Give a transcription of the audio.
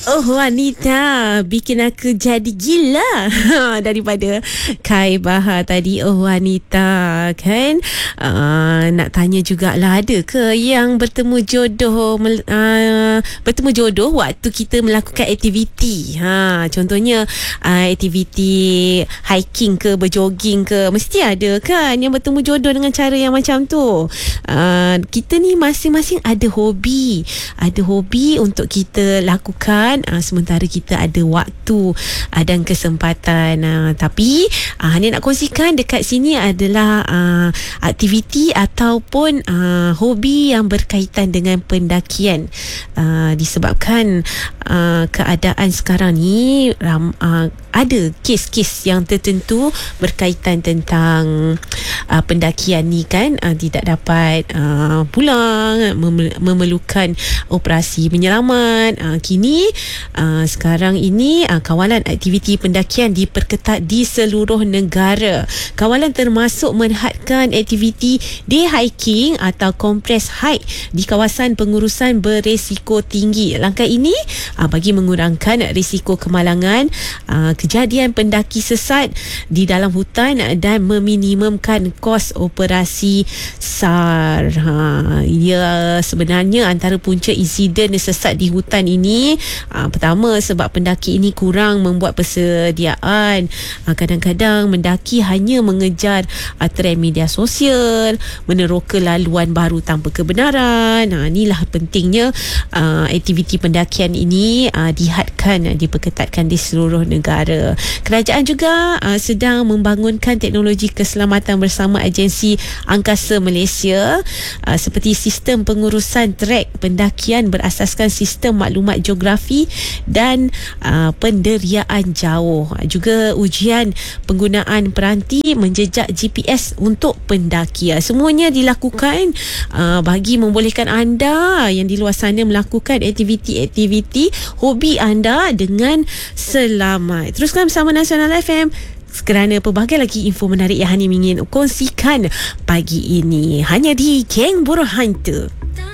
Oh wanita, bikin aku jadi gila. Daripada Kai Bahar tadi. Oh wanita, kan. Nak tanya jugalah, ada ke yang bertemu jodoh waktu kita melakukan aktiviti? Contohnya aktiviti hiking ke, berjoging ke, mesti ada kan yang bertemu jodoh dengan cara yang macam tu. Kita ni masing-masing ada hobi untuk kita lakukan sementara kita ada waktu dan kesempatan. Tapi Hani nak kongsikan dekat sini adalah aktiviti ataupun hobi yang berkaitan dengan pendakian. Disebabkan keadaan sekarang ni ada kes-kes yang tertentu berkaitan tentang pendakian ni kan, tidak dapat pulang, memerlukan operasi penyelamat. Kini sekarang ini kawalan aktiviti pendakian diperketat di seluruh negara. Kawalan termasuk menghadkan aktiviti day hiking atau compress hike di kawasan pengurusan berisiko tinggi. Langkah ini bagi mengurangkan risiko kemalangan, kejadian pendaki sesat di dalam hutan dan meminimumkan kos operasi SAR. Ya, sebenarnya antara punca insiden sesat di hutan ini, pertama sebab pendaki ini kurang membuat persediaan. Kadang-kadang mendaki hanya mengejar trend media sosial, meneroka laluan baru tanpa kebenaran. Inilah pentingnya aktiviti pendakian ini diperketatkan di seluruh negara. Kerajaan juga sedang membangunkan teknologi keselamatan bersama Agensi Angkasa Malaysia, seperti sistem pengurusan trek pendakian berasaskan sistem maklumat geografi dan penderiaan jauh. Juga ujian penggunaan peranti menjejak GPS untuk pendaki. Semuanya dilakukan bagi membolehkan anda yang di luar sana melakukan aktiviti-aktiviti hobi anda dengan selamat. Teruskan bersama Nasional FM kerana pelbagai lagi info menarik yang Hani ingin kongsikan pagi ini hanya di Geng Buruh Hantu.